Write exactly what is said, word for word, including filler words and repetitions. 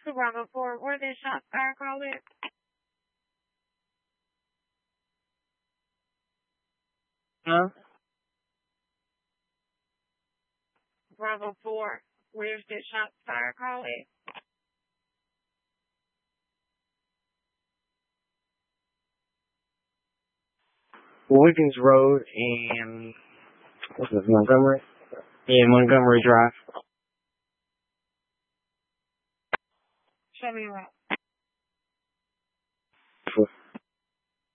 Bravo four, where did shots fired? Call it. Huh? Bravo four, where's the shots fired? Call it. Wiggins Road and what's this, Montgomery? Yeah, Montgomery Drive. Show me what.